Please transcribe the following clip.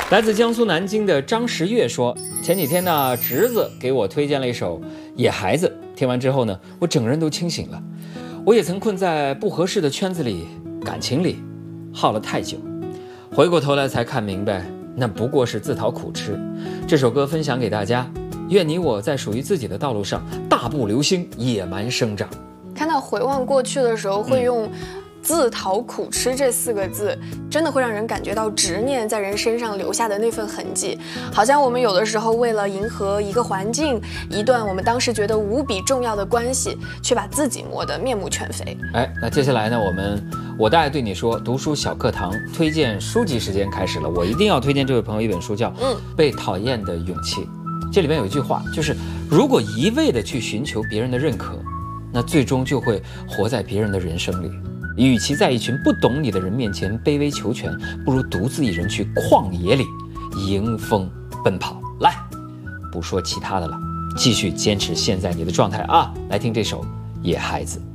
来自江苏南京的张石月说，前几天呢，侄子给我推荐了一首《野孩子》，听完之后呢，我整个人都清醒了。我也曾困在不合适的圈子里、感情里，耗了太久，回过头来才看明白，那不过是自讨苦吃。这首歌分享给大家，愿你我在属于自己的道路上大步流星，野蛮生长。 看到回望过去的时候，会用自讨苦吃这4个字，真的会让人感觉到执念在人身上留下的那份痕迹，好像我们有的时候为了迎合一个环境，一段我们当时觉得无比重要的关系，却把自己磨得面目全非。 那接下来呢，我大爱对你说读书小课堂推荐书籍时间开始了。我一定要推荐这位朋友一本书，叫《被讨厌的勇气》。这里面有一句话，就是如果一味的去寻求别人的认可，那最终就会活在别人的人生里。与其在一群不懂你的人面前卑微求全，不如独自一人去旷野里迎风奔跑。来，不说其他的了，继续坚持现在你的状态啊！来听这首《野孩子》。